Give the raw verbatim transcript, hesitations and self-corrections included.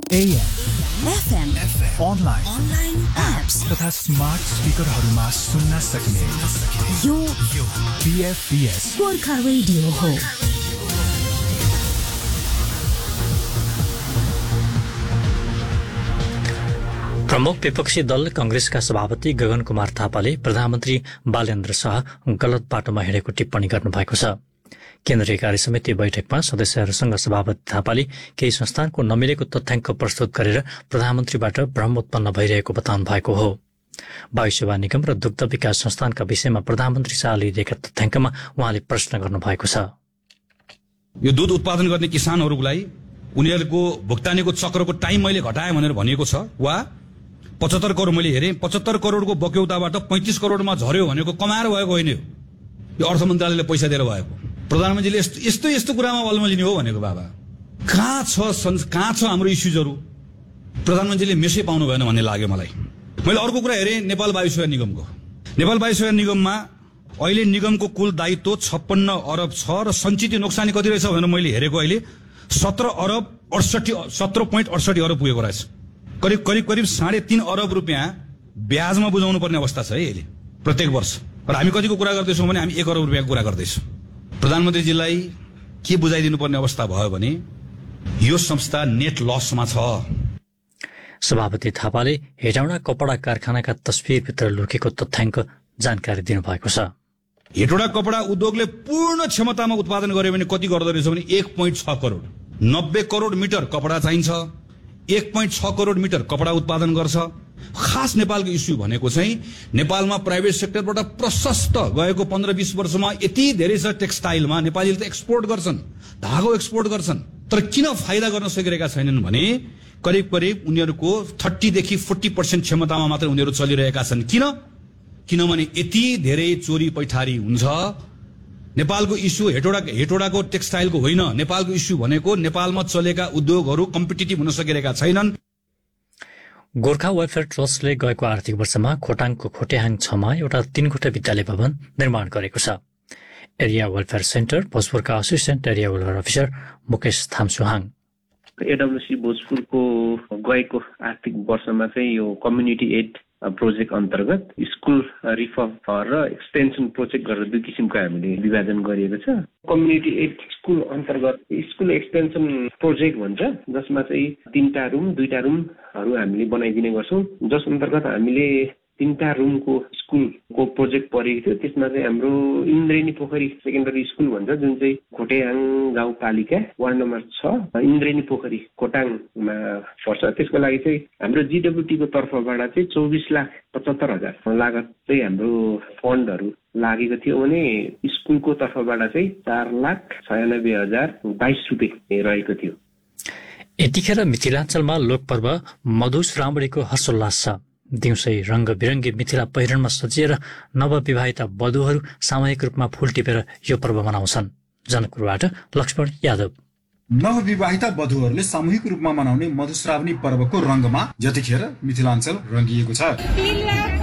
A M, F M, online, online apps तथा smart स्पिकरहरूमा सुन्न सक्ने यो B F B S Gorkha radio हो। प्रमुख विपक्षी दल कांग्रेसका सभापति गगन कुमार थापाले प्रधानमन्त्री बालेन्द्र शाह गलत बाटोमा हिँडेको टिप्पणी गर्नुभएको छ। केन्द्रीय कार्य समिति बैठकमा सदस्यहरूसँग सभापति थापाले केही संस्थानको नमिलेको तथ्याङ्क प्रस्तुत गरेर प्रधानमन्त्रीबाट भ्रम उत्पन्न भइरहेको बताउनु भएको हो। वायु सेवा निगम र दुग्ध विकास संस्थानका विषयमा प्रधानमन्त्री शाहले दिएका तथ्याङ्कमा उहाँले प्रश्न गर्नुभएको छ। यो दूध उत्पादन गर्ने किसानहरूलाई उनीहरूको भुक्तानीको चक्रको टाइम मैले घटाएँ भनेर भनिएको छ, वा पचहत्तर करोड मैले हेरेँ, पचहत्तर करोडको बक्यौताबाट पैंतिस करोडमा झर्यो भनेको कमाएर भएको होइन, यो अर्थ मन्त्रालयले पैसा दिएर भएको। प्रधानमन्त्रीले यस्तो यस्तो यस्तो कुरामा बलमलिने हो भनेको बाबा कहाँ छ, कहाँ छ हाम्रो इस्युजहरू? प्रधानमन्त्रीले मेसै पाउनु भएन भन्ने लाग्यो मलाई। मैले अर्को कुरा हेरेँ नेपाल वायु सेवा निगमको। नेपाल वायु सेवा निगममा अहिले निगमको कुल दायित्व छप्पन्न अरब छ र सञ्चित नोक्सानी कति रहेछ भनेर मैले हेरेको अहिले सत्र अरब अडसठी सत्र पोइन्ट अडसठी अरब पुगेको रहेछ। करिब करिब करिब साढे तीन अरब रुपियाँ ब्याजमा बुझाउनु पर्ने अवस्था छ है अहिले प्रत्येक वर्ष। र हामी कतिको कुरा गर्दैछौँ भने हामी एक अरब रुपियाँको कुरा गर्दैछौँ। प्रधानमन्त्रीजीलाई के बुझाइदिनु पर्ने अवस्था भयो भने यो संस्था नेट लसमा छ। सभापति थापाले हेटौँडा कपडा कारखानाका तस्बिरभित्र लुकेको तथ्याङ्क जानकारी दिनुभएको छ। हेटौँडा कपडा उद्योगले पूर्ण क्षमतामा उत्पादन गर्यो भने कति गर्दो रहेछ भने एक पोइन्ट छ करोड नब्बे करोड मिटर कपडा चाहिन्छ। एक पोइन्ट छ करोड मिटर कपडा उत्पादन गर्छ। खास नेपालको इस्यु भनेको चाहिँ नेपालमा प्राइभेट सेक्टरबाट प्रशस्त गएको पन्ध्र बीस वर्षमा यति धेरै छ टेक्सटाइलमा। नेपालीले त एक्सपोर्ट गर्छन्, धागो एक्सपोर्ट गर्छन्, तर किन फाइदा गर्न सकिरहेका छैनन् भने करिब करिब उनीहरूको थर्टीदेखि फोर्टी पर्सेन्ट क्षमतामा मात्र उनीहरू चलिरहेका छन्। किन? किनभने यति धेरै चोरी पैठारी हुन्छ। नेपालको इस्यु हेटौडा हेटौडाको टेक्सटाइलको होइन, नेपालको इस्यु भनेको नेपालमा चलेका उद्योगहरू कम्पिटिटिभ हुन सकिरहेका छैनन्। गोर्खा वेलफेयर ट्रस्टले गएको आर्थिक वर्षमा खोटाङको खोटेहाङ छमा एउटा तीनकोठा विद्यालय भवन निर्माण गरेको छ। Area welfare centre भोजपुरका assistant area welfare officer Mukesh थामसुहाङ एडब्ल्युसी भोजपुरको गएको आर्थिक वर्षमा चाहिँ यो कम्युनिटी एड प्रोजेक्ट अन्तर्गत स्कुल रिफर्म र एक्सटेन्सन प्रोजेक्ट गरेर दुई किसिमको हामीले विभाजन गरिएको छ। कम्युनिटी एड स्कुल अन्तर्गत स्कुल एक्सटेन्सन प्रोजेक्ट भन्छ, जसमा चाहिँ तीनटा रुम दुईटा रुमहरू हामीले बनाइदिने गर्छौँ। जस अन्तर्गत हामीले तीनटा रुमको स्कुलको प्रोजेक्ट परेको थियो। त्यसमा चाहिँ हाम्रो इन्द्रेणी पोखरी सेकेन्डरी स्कुल भन्छ, जुन चाहिँ खोटेहाङ गाउँपालिका वार्ड नम्बर छ इन्द्रेणी पोखरी खोटाङमा पर्छ। त्यसको लागि चाहिँ हाम्रो जिडब्ल्युटीको तर्फबाट चाहिँ चौबिस लाख पचहत्तर हजार लागत चाहिँ हाम्रो फन्डहरू लागेको थियो भने स्कुलको तर्फबाट चाहिँ चार लाख छयानब्बे हजार बाइस रुपियाँ रहेको थियो। यतिखेर मिथिलाञ्चलमा लोकपर्व मधुश्रावणीको हर्षोल्लास छ। दिउँसै रंग बिरङ्गी मिथिला पहिरनमा सजिएर नवविवाहिता वधुहरू सामूहिक रूपमा फूल टिपेर यो पर्व मनाउँछन्। जनकपुरबाट लक्ष्मण यादव। नवविवाहिता वधुहरूले सामूहिक रूपमा मनाउने मधुश्रावणी पर्वको रंगमा यतिखेर मिथिलाञ्चल रंगिएको छ।